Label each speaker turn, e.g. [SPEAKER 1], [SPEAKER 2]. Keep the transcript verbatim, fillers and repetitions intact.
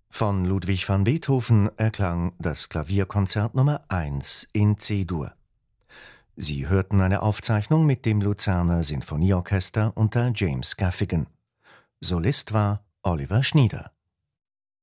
[SPEAKER 1] Von Ludwig van Beethoven erklang das Klavierkonzert Nummer eins in C-Dur. Sie hörten eine Aufzeichnung mit dem Luzerner Sinfonieorchester unter James Gaffigan. Solist war Oliver Schnieder.